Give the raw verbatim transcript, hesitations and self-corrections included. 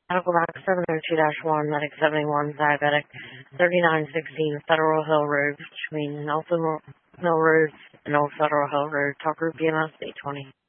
Medical Box seven oh two dash one, Medic seventy-one, Diabetic, thirty-nine sixteen Federal Hill Road, between Nelson Mill Road and Old Federal Hill Road, Talk Group B M S eight twenty.